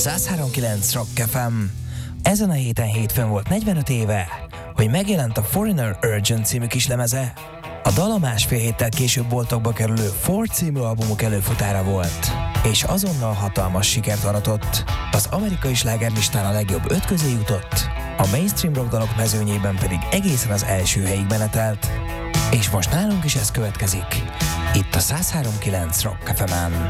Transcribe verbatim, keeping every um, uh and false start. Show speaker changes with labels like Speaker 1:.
Speaker 1: száz három kilenc Rock ef em. Ezen a héten hétfőn volt negyvenöt éve, hogy megjelent a Foreigner Urgent című kislemeze. A dal a másfél héttel később boltokba kerülő Four című albumok előfutára volt, és azonnal hatalmas sikert aratott. Az amerikai slágerlistán a legjobb öt közé jutott, a mainstream rock dalok mezőnyében pedig egészen az első helyig menetelt. És most nálunk is ez következik, itt a száz három kilenc Rock ef em-en.